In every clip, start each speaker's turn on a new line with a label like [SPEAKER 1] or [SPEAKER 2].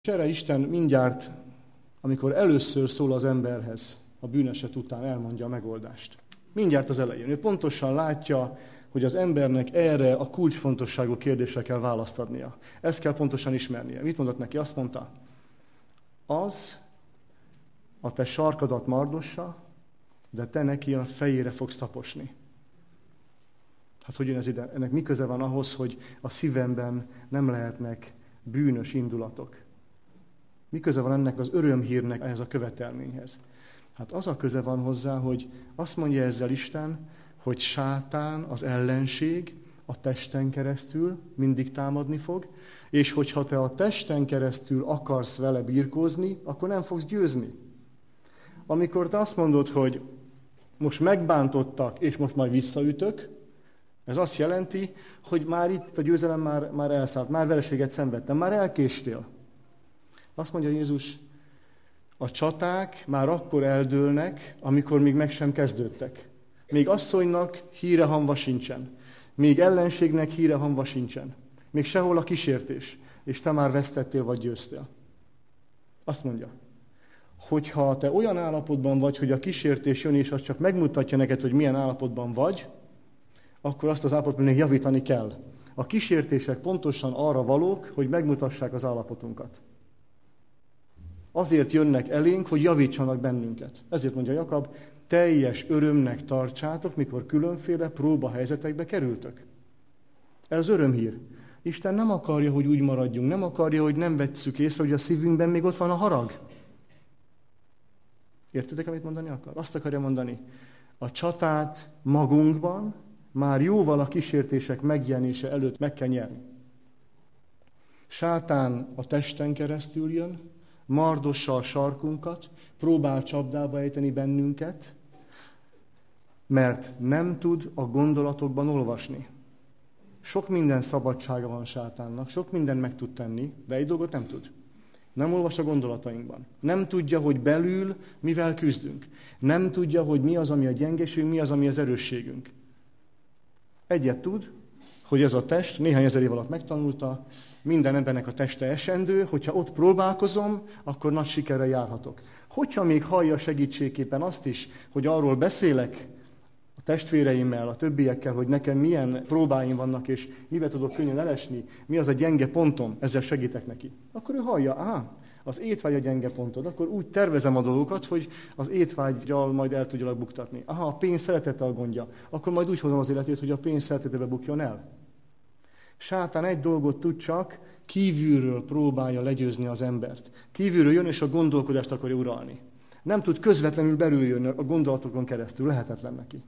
[SPEAKER 1] És erre Isten mindjárt, amikor először szól az emberhez, a bűneset után elmondja a megoldást. Mindjárt az elején. Ő pontosan látja, hogy az embernek erre a kulcsfontosságú kérdésre kell választ adnia. Ezt kell pontosan ismernie. Mit mondott neki? Azt mondta, az a te sarkadat mardossa, de te neki a fejére fogsz taposni. Hát hogy jön ez ide? Ennek mi köze van ahhoz, hogy a szívemben nem lehetnek bűnös indulatok? Mi köze van ennek az örömhírnek ehhez a követelményhez? Hát az a köze van hozzá, hogy azt mondja ezzel Isten, hogy sátán, az ellenség a testen keresztül mindig támadni fog, és hogyha te a testen keresztül akarsz vele birkózni, akkor nem fogsz győzni. Amikor te azt mondod, hogy most megbántottak, és most majd visszaütök, ez azt jelenti, hogy már itt a győzelem már elszállt, már vereséget szenvedtem, már elkéstél. Azt mondja Jézus, a csaták már akkor eldőlnek, amikor még meg sem kezdődtek. Még asszonynak híre-hamva sincsen. Még ellenségnek híre-hamva sincsen. Még sehol a kísértés. És te már vesztettél vagy győztél. Azt mondja, hogyha te olyan állapotban vagy, hogy a kísértés jön, és az csak megmutatja neked, hogy milyen állapotban vagy, akkor azt az állapotot még javítani kell. A kísértések pontosan arra valók, hogy megmutassák az állapotunkat. Azért jönnek elénk, hogy javítsanak bennünket. Ezért mondja Jakab, teljes örömnek tartsátok, mikor különféle próbahelyzetekbe kerültök. Ez örömhír. Isten nem akarja, hogy úgy maradjunk, nem akarja, hogy nem vesszük észre, hogy a szívünkben még ott van a harag. Értitek, amit mondani akar? Azt akarja mondani, a csatát magunkban már jóval a kísértések megjelenése előtt meg kell nyerni. Sátán a testen keresztül jön, mardossa a sarkunkat, próbál csapdába ejteni bennünket, mert nem tud a gondolatokban olvasni. Sok minden szabadsága van sátánnak, sok mindent meg tud tenni, de egy dolgot nem tud. Nem olvas a gondolatainkban. Nem tudja, hogy belül mivel küzdünk. Nem tudja, hogy mi az, ami a gyengeség, mi az, ami az erősségünk. Egyet tud, hogy ez a test néhány ezer év alatt megtanulta, minden embernek a teste esendő, hogyha ott próbálkozom, akkor nagy sikerrel járhatok. Hogyha még hallja segítségképpen azt is, hogy arról beszélek a testvéreimmel, a többiekkel, hogy nekem milyen próbáim vannak, és mivel tudok könnyen elesni, mi az a gyenge pontom, ezzel segítek neki. Akkor ő hallja, az étvágy a gyenge pontod, akkor úgy tervezem a dolgokat, hogy az étvágyral majd el tudjalak buktatni. A pénz szeretete a gondja, akkor majd úgy hozom az életét, hogy a pénz szeretetébe bukjon el. Sátán egy dolgot tud csak, kívülről próbálja legyőzni az embert. Kívülről jön, és a gondolkodást akarja uralni. Nem tud közvetlenül belül jönni a gondolatokon keresztül, lehetetlen neki.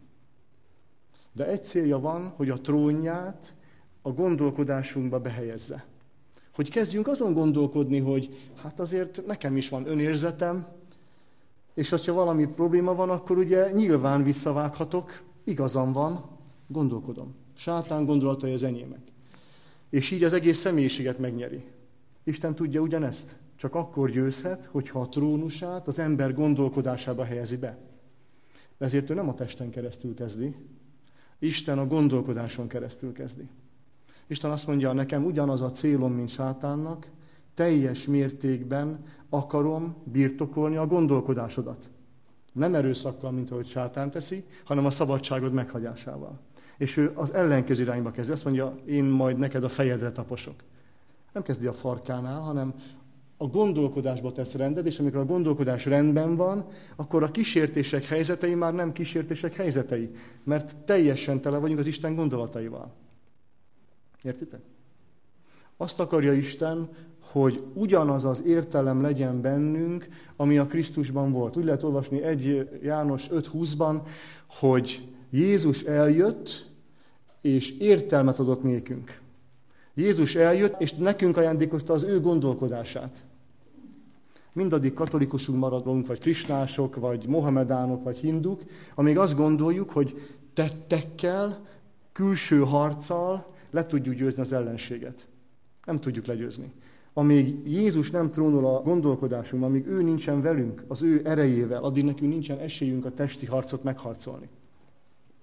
[SPEAKER 1] De egy célja van, hogy a trónját a gondolkodásunkba behelyezze. Hogy kezdjünk azon gondolkodni, hogy hát azért nekem is van önérzetem, és ha valami probléma van, akkor ugye nyilván visszavághatok, igazam van, gondolkodom. Sátán gondolatai az enyémek. És így az egész személyiséget megnyeri. Isten tudja ugyanezt. Csak akkor győzhet, hogyha a trónusát az ember gondolkodásába helyezi be. Ezért ő nem a testen keresztül kezdi, Isten a gondolkodáson keresztül kezdi. Isten azt mondja, nekem ugyanaz a célom, mint sátánnak, teljes mértékben akarom birtokolni a gondolkodásodat. Nem erőszakkal, mint ahogy sátán teszi, hanem a szabadságod meghagyásával. És ő az ellenkező irányba kezdi. Azt mondja, én majd neked a fejedre taposok. Nem kezdi a farkánál, hanem a gondolkodásba tesz rendet, és amikor a gondolkodás rendben van, akkor a kísértések helyzetei már nem kísértések helyzetei, mert teljesen tele vagyunk az Isten gondolataival. Értitek? Azt akarja Isten, hogy ugyanaz az értelem legyen bennünk, ami a Krisztusban volt. Úgy lehet olvasni 1 János 5:20-ban, hogy Jézus eljött, és értelmet adott nékünk. Jézus eljött, és nekünk ajándékozta az ő gondolkodását. Mindaddig katolikusunk maradunk, vagy krisnások, vagy mohamedánok, vagy hinduk, amíg azt gondoljuk, hogy tettekkel, külső harccal le tudjuk győzni az ellenséget. Nem tudjuk legyőzni. Amíg Jézus nem trónol a gondolkodásunkban, amíg ő nincsen velünk, az ő erejével, addig nekünk nincsen esélyünk a testi harcot megharcolni.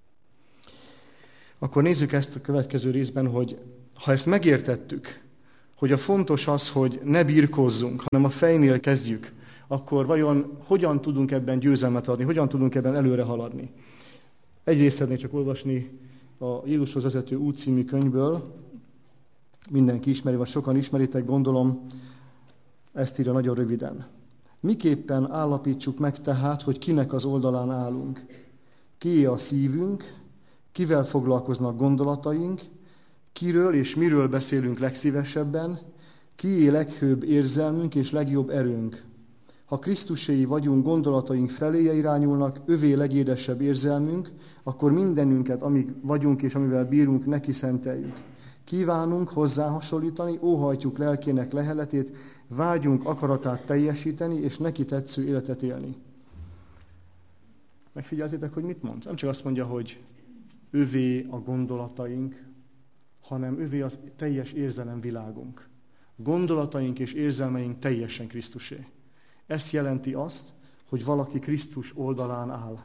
[SPEAKER 1] Akkor nézzük ezt a következő részben, hogy ha ezt megértettük, hogy a fontos az, hogy ne birkózzunk, hanem a fejnél kezdjük, akkor vajon hogyan tudunk ebben győzelmet adni, hogyan tudunk ebben előre haladni? Egyrészt szeretnék csak olvasni a Jézushoz vezető út című könyvből. Mindenki ismeri, vagy sokan ismeritek, gondolom, ezt írja nagyon röviden. Miképpen állapítsuk meg tehát, hogy kinek az oldalán állunk? Kié a szívünk, kivel foglalkoznak gondolataink, kiről és miről beszélünk legszívesebben, kié leghőbb érzelmünk és legjobb erőnk. Ha Krisztuséi vagyunk, gondolataink feléje irányulnak, övé legédesebb érzelmünk, akkor mindenünket, amíg vagyunk és amivel bírunk, neki szenteljük. Kívánunk hozzá hasonlítani, óhajtjuk lelkének leheletét, vágyunk akaratát teljesíteni, és neki tetsző életet élni. Megfigyeltétek, hogy mit mond? Nem csak azt mondja, hogy övé a gondolataink, hanem övé a teljes érzelemvilágunk. Gondolataink és érzelmeink teljesen Krisztusé. Ez jelenti azt, hogy valaki Krisztus oldalán áll.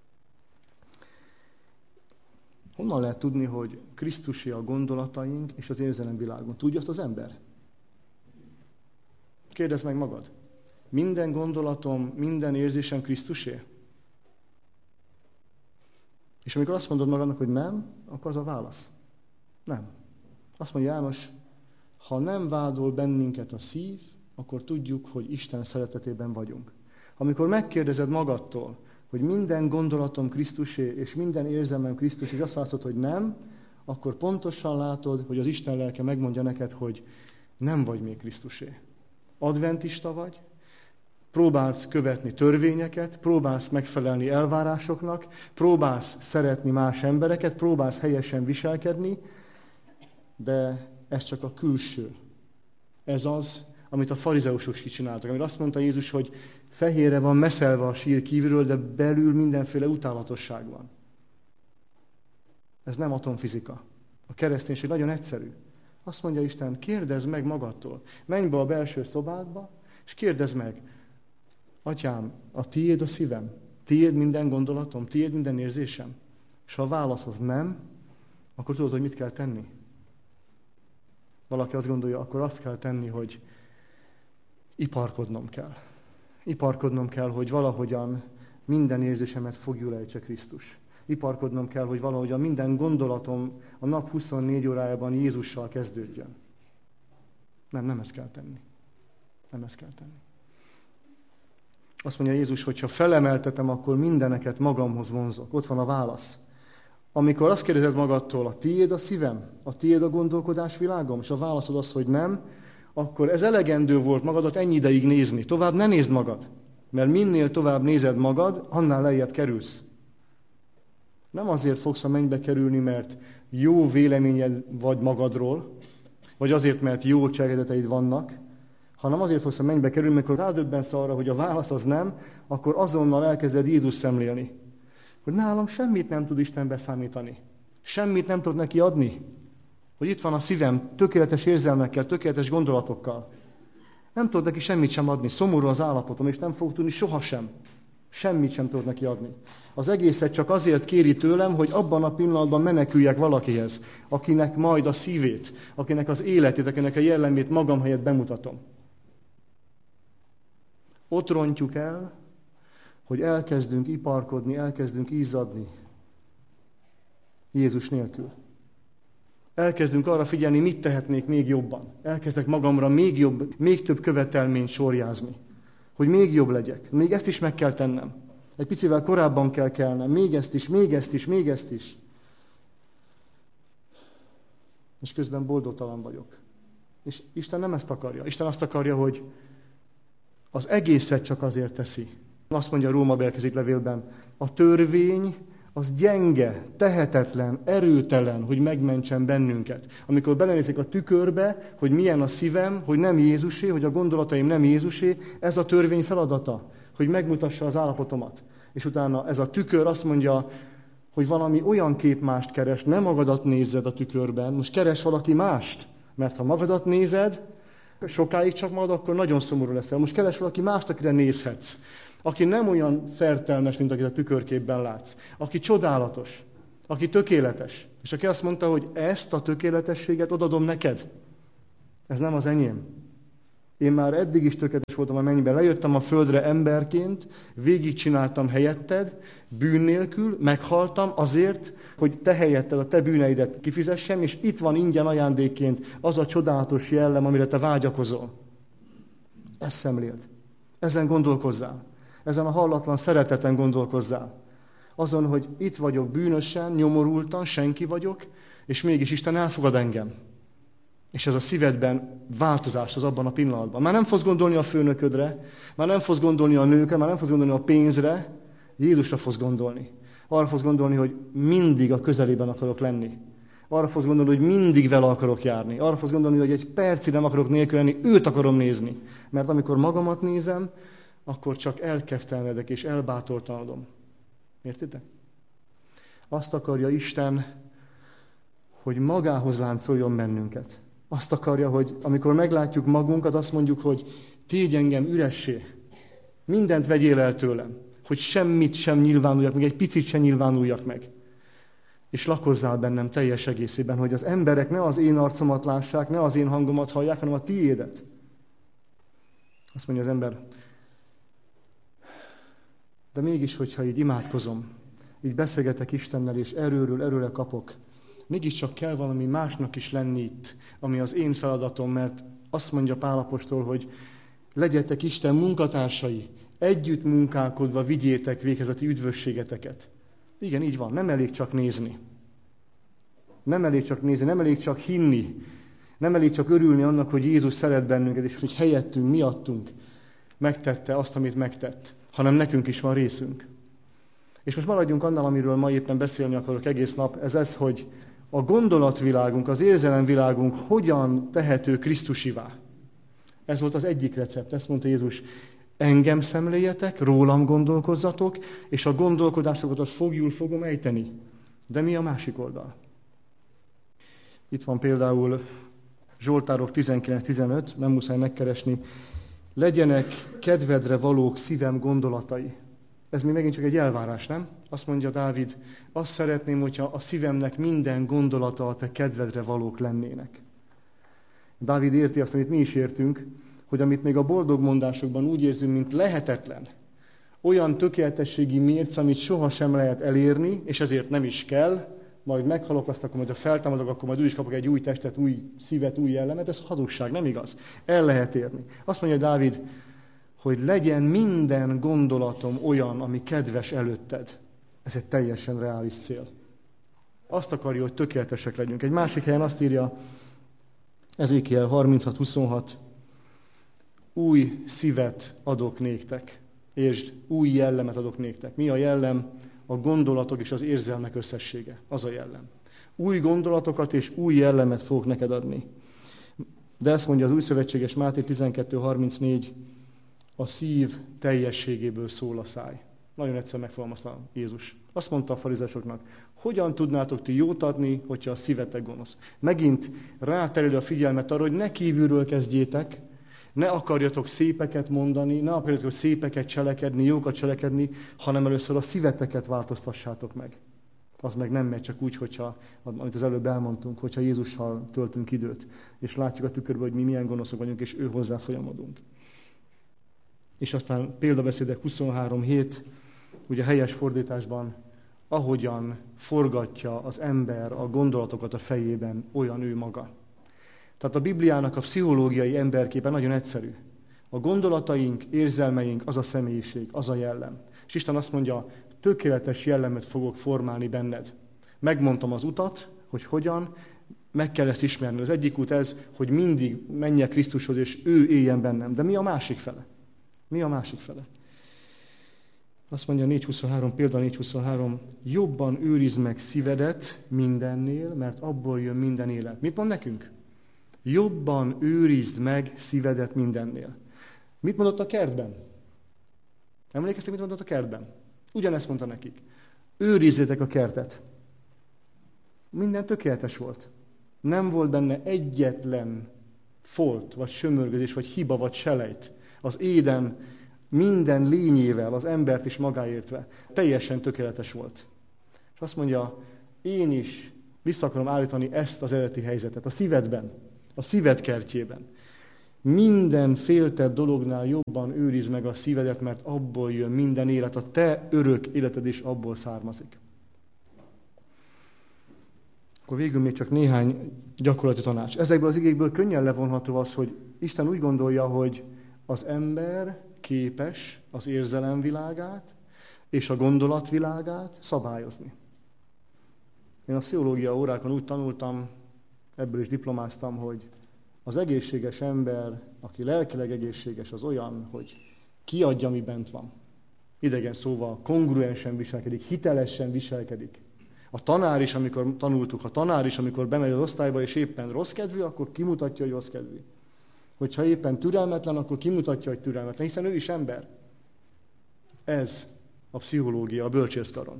[SPEAKER 1] Honnan lehet tudni, hogy Krisztusé a gondolataink és az érzelemvilágunk? Tudja azt az ember? Kérdezd meg magad. Minden gondolatom, minden érzésem Krisztusé? És amikor azt mondod magadnak, hogy nem, akkor az a válasz. Nem. Azt mondja János, ha nem vádol bennünket a szív, akkor tudjuk, hogy Isten szeretetében vagyunk. Amikor megkérdezed magadtól, hogy minden gondolatom Krisztusé, és minden érzelmem Krisztus, és azt látod, hogy nem, akkor pontosan látod, hogy az Isten lelke megmondja neked, hogy nem vagy még Krisztusé. Adventista vagy, próbálsz követni törvényeket, próbálsz megfelelni elvárásoknak, próbálsz szeretni más embereket, próbálsz helyesen viselkedni, de ez csak a külső. Ez az, amit a farizeusok is kicsináltak. Amire azt mondta Jézus, hogy fehérre van meszelve a sír kívülről, de belül mindenféle utálatosság van. Ez nem atomfizika. A kereszténység nagyon egyszerű. Azt mondja Isten, kérdezd meg magadtól. Menj be a belső szobádba, és kérdezd meg, Atyám, a tiéd a szívem, tiéd minden gondolatom, tiéd minden érzésem. És ha a válasz az nem, akkor tudod, hogy mit kell tenni. Valaki azt gondolja, akkor azt kell tenni, hogy iparkodnom kell. Iparkodnom kell, hogy valahogyan minden érzésemet fogjul ejtse Krisztus. Iparkodnom kell, hogy valahogyan minden gondolatom a nap 24 órájában Jézussal kezdődjön. Nem ezt kell tenni. Nem ezt kell tenni. Azt mondja Jézus, hogy ha felemeltetem, akkor mindeneket magamhoz vonzok. Ott van a válasz. Amikor azt kérdezed magadtól, a tiéd a szívem, a tiéd a gondolkodás világom, és a válaszod az, hogy nem, akkor ez elegendő volt magadat ennyi ideig nézni. Tovább ne nézd magad, mert minél tovább nézed magad, annál lejjebb kerülsz. Nem azért fogsz a mennybe kerülni, mert jó véleményed vagy magadról, vagy azért, mert jó cselekedeteid vannak, hanem azért fogsz a mennybe kerülni, mert amikor rádöbbensz arra, hogy a válasz az nem, akkor azonnal elkezded Jézus szemlélni. Hogy nálam semmit nem tud Isten beszámítani. Semmit nem tud neki adni. Hogy itt van a szívem tökéletes érzelmekkel, tökéletes gondolatokkal. Nem tudod neki semmit sem adni. Szomorú az állapotom, és nem fog tudni sohasem. Semmit sem tudod neki adni. Az egészet csak azért kéri tőlem, hogy abban a pillanatban meneküljek valakihez, akinek majd a szívét, akinek az életét, akinek a jellemét magam helyett bemutatom. Ott rontjuk el, hogy elkezdünk iparkodni, elkezdünk izzadni Jézus nélkül. Elkezdünk arra figyelni, mit tehetnék még jobban. Elkezdek magamra még több követelményt sorjázni. Hogy még jobb legyek. Még ezt is meg kell tennem. Egy picivel korábban kell kelnem. Még ezt is, még ezt is, még ezt is. És közben boldogtalan vagyok. És Isten nem ezt akarja. Isten azt akarja, hogy az egészet csak azért teszi. Azt mondja a Róma levélben, a törvény az gyenge, tehetetlen, erőtelen, hogy megmentsen bennünket. Amikor belenézik a tükörbe, hogy milyen a szívem, hogy nem Jézusé, hogy a gondolataim nem Jézusé, ez a törvény feladata, hogy megmutassa az állapotomat. És utána ez a tükör azt mondja, hogy valami olyan képmást keres, nem magadat nézed a tükörben, most keres valaki mást, mert ha magadat nézed, sokáig csak magad, akkor nagyon szomorú leszel. Most keres valaki mást, akire nézhetsz. Aki nem olyan fertelmes, mint akit a tükörképben látsz. Aki csodálatos. Aki tökéletes. És aki azt mondta, hogy ezt a tökéletességet odadom neked. Ez nem az enyém. Én már eddig is tökéletes voltam a mennyben. Lejöttem a földre emberként, végigcsináltam helyetted, bűn nélkül, meghaltam azért, hogy te helyetted a te bűneidet kifizessem, és itt van ingyen ajándékként az a csodálatos jellem, amire te vágyakozol. Ezt szemléld. Ezen gondolkozzál. Ezen a hallatlan szereteten gondolkozzál. Azon, hogy itt vagyok bűnösen, nyomorultan, senki vagyok, és mégis Isten elfogad engem. És ez a szívedben változás az abban a pillanatban. Már nem fogsz gondolni a főnöködre, már nem fogsz gondolni a nőkre, már nem fogsz gondolni a pénzre, Jézusra fogsz gondolni. Arra fogsz gondolni, hogy mindig a közelében akarok lenni. Arra fogsz gondolni, hogy mindig vele akarok járni. Arra fogsz gondolni, hogy egy percig nem akarok nélkül lenni, őt akarom nézni. Mert amikor magamat nézem, akkor csak elkeftelnedek és elbátortalanodom. Értitek? Azt akarja Isten, hogy magához láncoljon bennünket. Azt akarja, hogy amikor meglátjuk magunkat, azt mondjuk, hogy tégy engem üressé. Mindent vegyél el tőlem. Hogy semmit sem nyilvánuljak meg, egy picit sem nyilvánuljak meg. És lakozzál bennem teljes egészében, hogy az emberek ne az én arcomat lássák, ne az én hangomat hallják, hanem a tiédet. Azt mondja az ember, de mégis, hogyha így imádkozom, így beszélgetek Istennel, és erőről erőre kapok, mégiscsak kell valami másnak is lenni itt, ami az én feladatom, mert azt mondja Pál apostol, hogy legyetek Isten munkatársai, együtt munkálkodva vigyétek véghez a ti üdvösségeteket. Igen, így van, nem elég csak nézni. Nem elég csak nézni, nem elég csak hinni, nem elég csak örülni annak, hogy Jézus szeret bennünket, és hogy helyettünk, miattunk megtette azt, amit megtett, hanem nekünk is van részünk. És most maradjunk annál, amiről ma éppen beszélni akarok egész nap, ez, hogy a gondolatvilágunk, az érzelemvilágunk hogyan tehető Krisztusivá. Ez volt az egyik recept, ezt mondta Jézus, engem szemléljetek, rólam gondolkozzatok, és a gondolkodásokat fogjul fogom ejteni. De mi a másik oldal? Itt van például Zsoltárok 19-15, nem muszáj megkeresni. Legyenek kedvedre valók szívem gondolatai. Ez még megint csak egy elvárás, nem? Azt mondja Dávid, azt szeretném, hogyha a szívemnek minden gondolata a te kedvedre valók lennének. Dávid érti azt, amit mi is értünk, hogy amit még a boldog mondásokban úgy érzünk, mint lehetetlen, olyan tökéletességi mérc, amit sohasem lehet elérni, és ezért nem is kell, majd meghalok, azt akkor majd ha feltámadok, akkor majd úgy is kapok egy új testet, új szívet, új jellemet, ez hazugság, nem igaz? El lehet érni. Azt mondja Dávid, hogy legyen minden gondolatom olyan, ami kedves előtted. Ez egy teljesen reális cél. Azt akarja, hogy tökéletesek legyünk. Egy másik helyen azt írja, Ezékiel 36-26, új szívet adok néktek, és új jellemet adok néktek. Mi a jellem? A gondolatok és az érzelmek összessége. Az a jellem. Új gondolatokat és új jellemet fogok neked adni. De ezt mondja az újszövetséges Máté 12.34, a szív teljességéből szól a száj. Nagyon egyszer megfogalmazta Jézus. Azt mondta a farizásoknak, hogyan tudnátok ti jót adni, hogyha a szívetek gonosz? Megint rátereli a figyelmet arra, hogy ne kívülről kezdjétek, ne akarjatok szépeket mondani, ne akarjatok szépeket cselekedni, jókat cselekedni, hanem először a szíveteket változtassátok meg. Az meg nem megy csak úgy, hogyha, amit az előbb elmondtunk, hogyha Jézussal töltünk időt, és látjuk a tükörbe, hogy mi milyen gonoszok vagyunk, és ő hozzá folyamodunk. És aztán példabeszédek 23.7, ugye a helyes fordításban, ahogyan forgatja az ember a gondolatokat a fejében, olyan ő maga. Tehát a Bibliának a pszichológiai emberképe nagyon egyszerű. A gondolataink, érzelmeink, az a személyiség, az a jellem. És Isten azt mondja, tökéletes jellemet fogok formálni benned. Megmondtam az utat, hogy hogyan, meg kell ezt ismerni. Az egyik út ez, hogy mindig menjek Krisztushoz, és ő éljen bennem. De mi a másik fele? Mi a másik fele? Azt mondja 4.23, példa 4.23, jobban őrizd meg szívedet mindennél, mert abból jön minden élet. Mit mond nekünk? Jobban őrizd meg szívedet mindennél. Mit mondott a kertben? Emlékeztek, mit mondott a kertben? Ugyanezt mondta nekik. Őrizzétek a kertet. Minden tökéletes volt. Nem volt benne egyetlen folt, vagy sömörgődés, vagy hiba, vagy selejt. Az Éden minden lényével, az embert is magáértve, teljesen tökéletes volt. És azt mondja, én is vissza akarom állítani ezt az eredeti helyzetet. A szívedben a szíved kertjében. Minden féltett dolognál jobban őrizd meg a szívedet, mert abból jön minden élet, a te örök életed is abból származik. Akkor végül még csak néhány gyakorlati tanács. Ezekből az igékből könnyen levonható az, hogy Isten úgy gondolja, hogy az ember képes az érzelemvilágát és a gondolatvilágát szabályozni. Én a pszichológia órákon úgy tanultam, ebből is diplomáztam, hogy az egészséges ember, aki lelkileg egészséges, az olyan, hogy kiadja, mi bent van. Idegen szóval kongruensen viselkedik, hitelesen viselkedik. A tanár is, amikor tanultuk, amikor bemegy az osztályba, és éppen rossz kedvű, akkor kimutatja, hogy rossz kedvű. Hogyha éppen türelmetlen, akkor kimutatja, hogy türelmetlen, hiszen ő is ember. Ez a pszichológia a bölcsészkaron.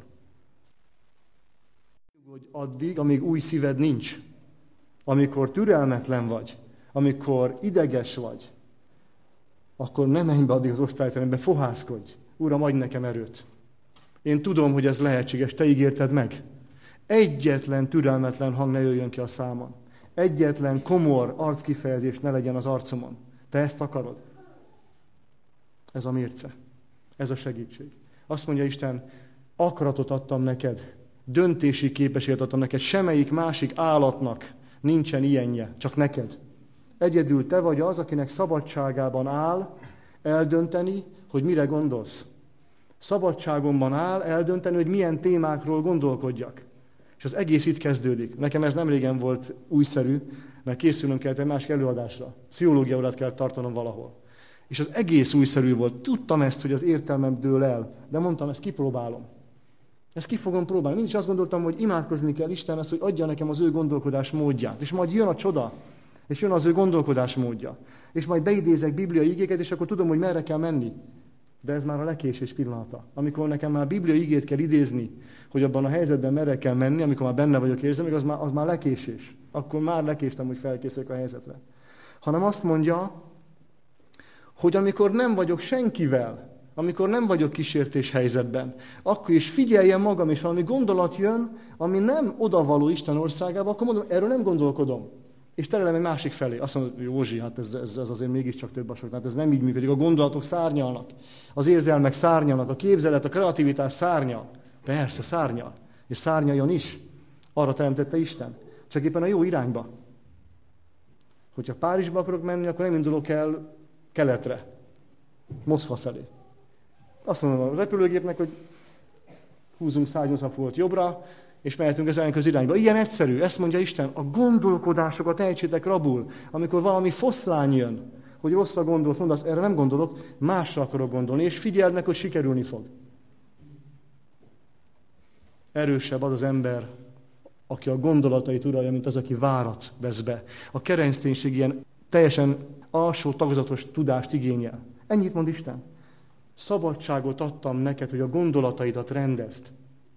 [SPEAKER 1] Hogy addig, amíg új szíved nincs, amikor türelmetlen vagy, amikor ideges vagy, akkor nem menj be addig az osztályterembe, fohászkodj. Uram, adj nekem erőt. Én tudom, hogy ez lehetséges, te ígérted meg. Egyetlen türelmetlen hang ne jöjjön ki a számon. Egyetlen komor arckifejezés ne legyen az arcomon. Te ezt akarod? Ez a mérce. Ez a segítség. Azt mondja Isten, akaratot adtam neked, döntési képességet adtam neked, semmelyik másik állatnak nincsen ilyenje, csak neked. Egyedül te vagy az, akinek szabadságában áll eldönteni, hogy mire gondolsz. Szabadságomban áll eldönteni, hogy milyen témákról gondolkodjak. És az egész itt kezdődik. Nekem ez nem régen volt újszerű, mert készülnöm kellett egy másik előadásra. Pszichológia órát kellett tartanom valahol. És az egész újszerű volt. Tudtam ezt, hogy az értelmem dől el, de mondtam, ezt kipróbálom. Ezt ki fogom próbálni. Mindig is azt gondoltam, hogy imádkozni kell Istenhez, hogy adja nekem az ő gondolkodás módját. És majd jön a csoda, és jön az ő gondolkodás módja. És majd beidézek bibliai igéket, és akkor tudom, hogy merre kell menni. De ez már a lekésés pillanata. Amikor nekem már bibliai igét kell idézni, hogy abban a helyzetben merre kell menni, amikor már benne vagyok érzem, az már lekésés. Akkor már lekéstem, hogy felkészülök a helyzetre. Hanem azt mondja, hogy amikor nem vagyok senkivel, amikor nem vagyok kísértés helyzetben, akkor is figyeljem magam, és valami gondolat jön, ami nem odavaló Isten országába, akkor mondom, erről nem gondolkodom. És terelem egy másik felé. Azt mondod, Józsi, hát ez azért mégiscsak több a sok. Hát ez nem így működik. A gondolatok szárnyalnak, az érzelmek szárnyalnak, a képzelet, a kreativitás szárnyal. Persze, szárnyal. És szárnyaljon is. Arra teremtette Isten. Csak éppen a jó irányba. Hogyha Párizsba akarok menni, akkor nem indulok el keletre. Moszkva felé. Azt mondom a repülőgépnek, hogy húzunk 180 fokot jobbra, és mehetünk az ellenkező irányba. Ilyen egyszerű, ezt mondja Isten, a gondolkodásokat ejtsétek rabul, amikor valami foszlány jön, hogy rosszra gondolsz, mondasz, erre nem gondolok, másra akarok gondolni, és figyeld meg, hogy sikerülni fog. Erősebb az az ember, aki a gondolatait uralja, mint az, aki várat vesz be. A kereszténység ilyen teljesen alsó tagozatos tudást igényel. Ennyit mond Isten. Szabadságot adtam neked, hogy a gondolataidat rendezd.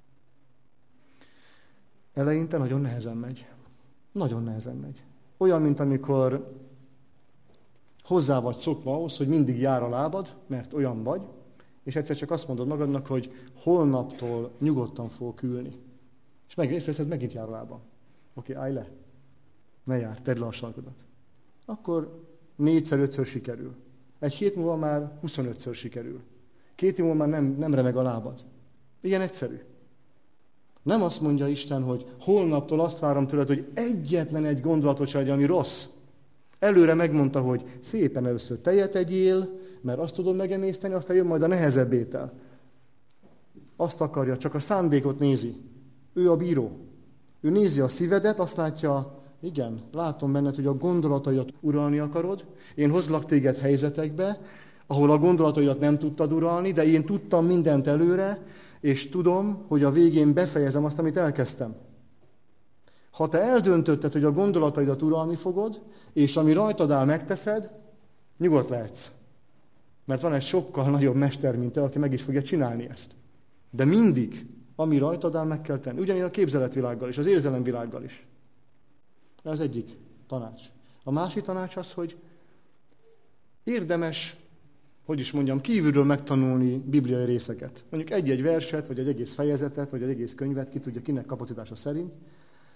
[SPEAKER 1] Eleinte nagyon nehezen megy. Nagyon nehezen megy. Olyan, mint amikor hozzá vagy szokva ahhoz, hogy mindig jár a lábad, mert olyan vagy, és egyszer csak azt mondod magadnak, hogy holnaptól nyugodtan fogok ülni. És észreveszed, megint jár a lábam. Oké, állj le. Ne jár, tedd le a sarkodat. Akkor 4-5-ször sikerül. Egy hét múlva már 25-ször sikerül. 2 év múlva már nem remeg a lábad. Ilyen egyszerű. Nem azt mondja Isten, hogy holnaptól azt várom tőled, hogy egyetlen egy gondolatot se legyen, ami rossz. Előre megmondta, hogy szépen először tejet egyél, mert azt tudod megemészteni, aztán jön majd a nehezebb étel. Azt akarja, csak a szándékot nézi. Ő a bíró. Ő nézi a szívedet, azt látja, igen, látom benned, hogy a gondolataidat uralni akarod. Én hozlak téged helyzetekbe, ahol a gondolataidat nem tudtad uralni, de én tudtam mindent előre, és tudom, hogy a végén befejezem azt, amit elkezdtem. Ha te eldöntötted, hogy a gondolataidat uralni fogod, és ami rajtad áll megteszed, nyugodt lehetsz. Mert van egy sokkal nagyobb mester, mint te, aki meg is fogja csinálni ezt. De mindig, ami rajtad áll, meg kell tenni. Ugyanígy a képzeletvilággal is, az érzelemvilággal is. Ez az egyik tanács. A másik tanács az, hogy érdemes, kívülről megtanulni bibliai részeket. Mondjuk egy-egy verset, vagy egy egész fejezetet, vagy egy egész könyvet, ki tudja, kinek kapacitása szerint.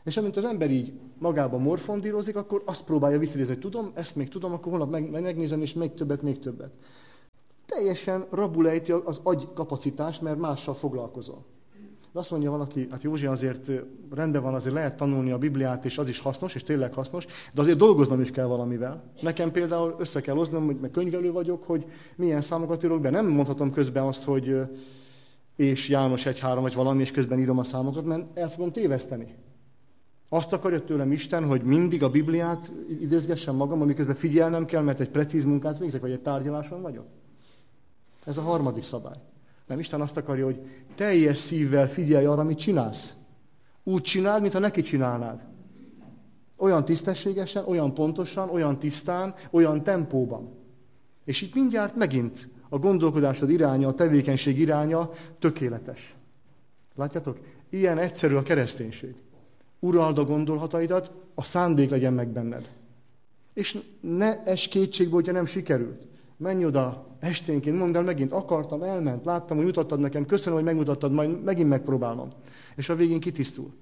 [SPEAKER 1] És amint az ember így magában morfondírozik, akkor azt próbálja visszidézni, hogy tudom, ezt még tudom, akkor holnap megnézem, és még többet. Teljesen rabulejti az agy kapacitást, mert mással foglalkozol. De azt mondja valaki, hát Józsi, azért rendben van, azért lehet tanulni a Bibliát, és az is hasznos, és tényleg hasznos, de azért dolgoznom is kell valamivel. Nekem például össze kell hoznom, hogy meg könyvelő vagyok, hogy milyen számokat írok be. Nem mondhatom közben azt, hogy és János 1-3 vagy valami, és közben írom a számokat, mert el fogom téveszteni. Azt akarja tőlem Isten, hogy mindig a Bibliát idézgessem magam, amiközben figyelnem kell, mert egy precíz munkát végzek, vagy egy tárgyaláson vagyok. Ez a harmadik szabály. Nem, Isten azt akarja, hogy teljes szívvel figyelj arra, amit csinálsz. Úgy csináld, mintha neki csinálnád. Olyan tisztességesen, olyan pontosan, olyan tisztán, olyan tempóban. És itt mindjárt megint a gondolkodásod iránya, a tevékenység iránya tökéletes. Látjátok? Ilyen egyszerű a kereszténység. Urald a gondolataidat, a szándék legyen meg benned. És ne esd kétségbe, hogyha nem sikerült. Menj oda esténként, mondd el megint, akartam, elment, láttam, hogy mutattad nekem, köszönöm, hogy megmutattad, majd megint megpróbálom. És a végén kitisztul.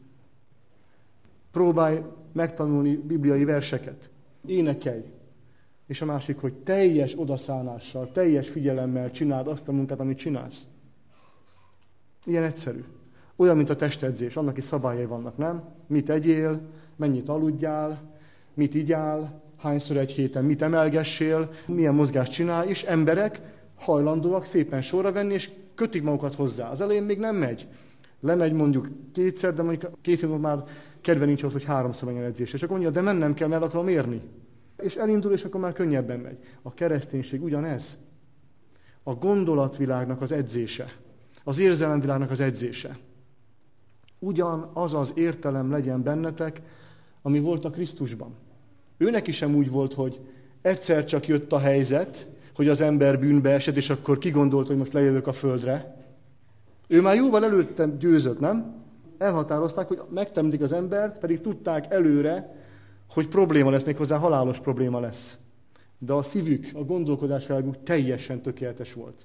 [SPEAKER 1] Próbálj megtanulni bibliai verseket. Énekelj. És a másik, hogy teljes odaszánással, teljes figyelemmel csináld azt a munkát, amit csinálsz. Ilyen egyszerű. Olyan, mint a testedzés, annak is szabályai vannak, nem? Mit egyél, mennyit aludjál, mit igyál, hányszor egy héten mit emelgessél, milyen mozgást csinál, és emberek hajlandóak szépen sorra venni, és kötik magukat hozzá. Az elején még nem megy. Lemegy mondjuk 2-szer, de mondjuk 2 hónap már kedve nincs ahhoz, hogy 3-szor menjen edzésre. És akkor mondja, de mennem kell, mert akarom érni. És elindul, és akkor már könnyebben megy. A kereszténység ugyanez. A gondolatvilágnak az edzése. Az érzelemvilágnak az edzése. Ugyanaz az értelem legyen bennetek, ami volt a Krisztusban. Őnek is sem úgy volt, hogy egyszer csak jött a helyzet, hogy az ember bűnbe esett, és akkor kigondolt, hogy most lejövök a földre. Ő már jóval előtte győzött, nem? Elhatározták, hogy megtemetik az embert, pedig tudták előre, hogy probléma lesz, méghozzá halálos probléma lesz. De a szívük, a gondolkodásviláguk teljesen tökéletes volt.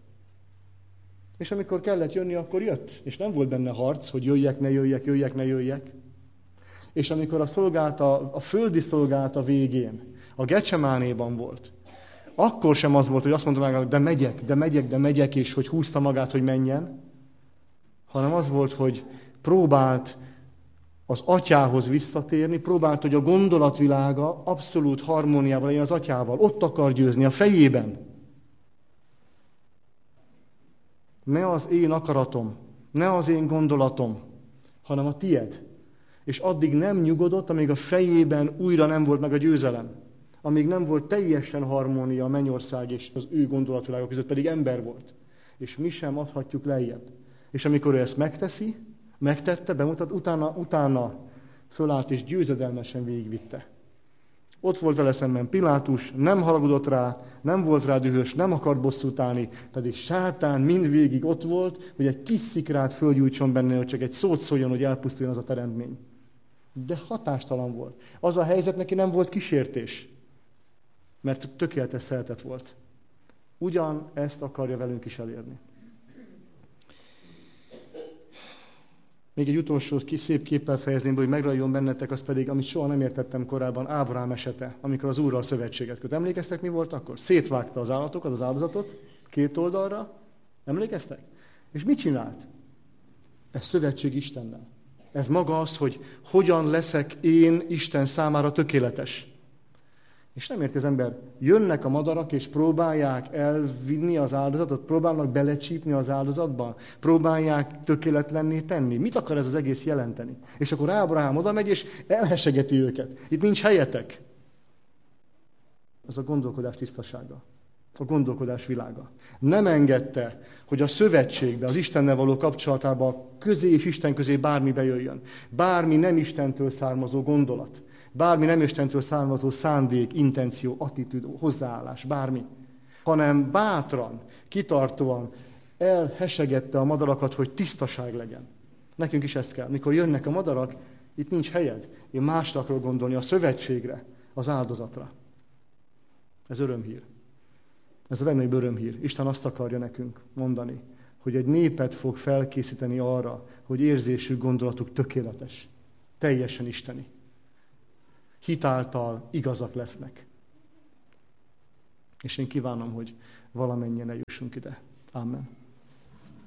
[SPEAKER 1] És amikor kellett jönni, akkor jött. És nem volt benne harc, hogy jöjjek, ne jöjjek, jöjjek, ne jöjjek. És amikor a földi szolgálata végén, a Gecsemánéban volt, akkor sem az volt, hogy azt mondta meg, de megyek, és hogy húzta magát, hogy menjen, hanem az volt, hogy próbált az atyához visszatérni, próbált, hogy a gondolatvilága abszolút harmóniában legyen az atyával. Ott akar győzni, a fejében. Ne az én akaratom, ne az én gondolatom, hanem a tied. És addig nem nyugodott, amíg a fejében újra nem volt meg a győzelem. Amíg nem volt teljesen harmónia a mennyország és az ő gondolatvilága között, pedig ember volt. És mi sem adhatjuk lejjebb. És amikor ő ezt megtette, bemutat, utána fölállt és győzedelmesen végigvitte. Ott volt vele szemben Pilátus, nem haragudott rá, nem volt rá dühös, nem akart bosszút állni, pedig sátán mindvégig ott volt, hogy egy kis szikrát fölgyújtson benne, hogy csak egy szót szóljon, hogy elpusztuljon az a teremtmény. De hatástalan volt. Az a helyzet neki nem volt kísértés, mert tökéletes szeretet volt. Ugyan ezt akarja velünk is elérni. Még egy utolsó szép képpel fejezném, hogy megrajon bennetek, az pedig, amit soha nem értettem korábban, Ábrahám esete, amikor az Úrral szövetséget köt. Emlékeztek, mi volt akkor? Szétvágta az állatokat, az áldozatot, 2 oldalra. Emlékeztek? És mit csinált? Ez szövetség Istennel. Ez maga az, hogy hogyan leszek én Isten számára tökéletes. És nem érti az ember, jönnek a madarak, és próbálják elvinni az áldozatot, próbálnak belecsípni az áldozatba, próbálják tökéletlenné tenni. Mit akar ez az egész jelenteni? És akkor Ábrahám oda megy, és elhessegeti őket. Itt nincs helyetek. Ez a gondolkodás tisztasága. A gondolkodás világa. Nem engedte, hogy a szövetségbe, az Istennel való kapcsolatába közé és Isten közé bármi bejöjjön. Bármi nem Istentől származó gondolat. Bármi nem Istentől származó szándék, intenció, attitűd, hozzáállás, bármi. Hanem bátran, kitartóan elhesegette a madarakat, hogy tisztaság legyen. Nekünk is ezt kell. Mikor jönnek a madarak, itt nincs helyed. Én másra akarok gondolni, a szövetségre, az áldozatra. Ez örömhír. Ez a legnagyobb örömhír. Isten azt akarja nekünk mondani, hogy egy népet fog felkészíteni arra, hogy érzésük, gondolatuk tökéletes. teljesen isteni. Hitáltal igazak lesznek. És én kívánom, hogy valamennyien eljussunk ide. Amen.